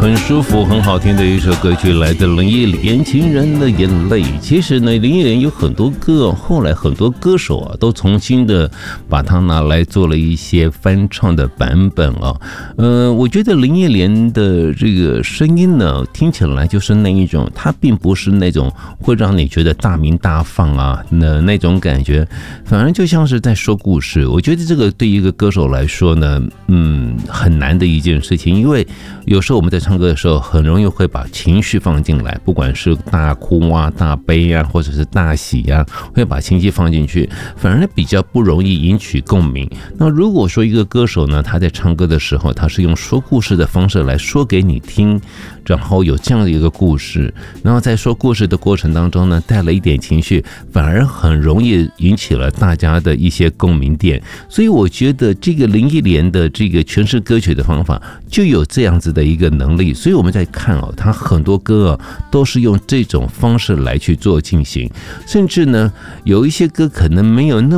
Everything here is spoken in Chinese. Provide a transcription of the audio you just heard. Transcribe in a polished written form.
很舒服很好听的一首歌曲，来自林忆莲《情人的眼泪》。其实呢，林忆莲有很多歌，后来很多歌手啊都重新的把它拿来做了一些翻唱的版本啊。我觉得林忆莲的这个声音呢，听起来就是那一种，它并不是那种会让你觉得大鸣大放啊那种感觉，反而就像是在说故事。我觉得这个对一个歌手来说呢，很难的一件事情，因为有时候我们在唱歌的时候，很容易会把情绪放进来，不管是大哭啊、大悲啊，或者是大喜啊，会把情绪放进去，反而比较不容易引起共鸣。那如果说一个歌手呢，他在唱歌的时候，他是用说故事的方式来说给你听，然后有这样的一个故事，然后在说故事的过程当中呢，带了一点情绪，反而很容易引起了大家的一些共鸣点。所以我觉得这个林忆莲的这个诠释歌曲的方法就有这样子的一个能力，所以我们在看哦，他很多歌都是用这种方式来去做进行，甚至呢有一些歌可能没有那么